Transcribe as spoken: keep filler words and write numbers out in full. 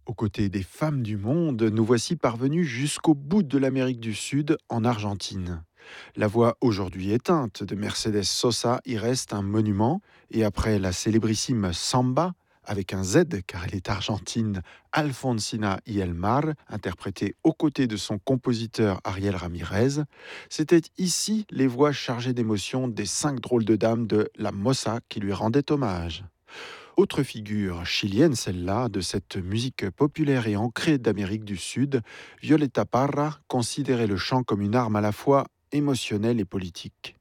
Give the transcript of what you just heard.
Aux côtés des femmes du monde, nous voici parvenus jusqu'au bout de l'Amérique du Sud, en Argentine. La voix aujourd'hui éteinte de Mercedes Sosa y reste un monument, et après la célébrissime Samba, avec un Z car elle est argentine, Alfonsina y el Mar, interprétée aux côtés de son compositeur Ariel Ramirez, c'était ici les voix chargées d'émotion des cinq drôles de dames de La Mossa qui lui rendaient hommage. Autre figure chilienne, celle-là, de cette musique populaire et ancrée d'Amérique du Sud, Violeta Parra considérait le chant comme une arme à la fois émotionnelle et politique.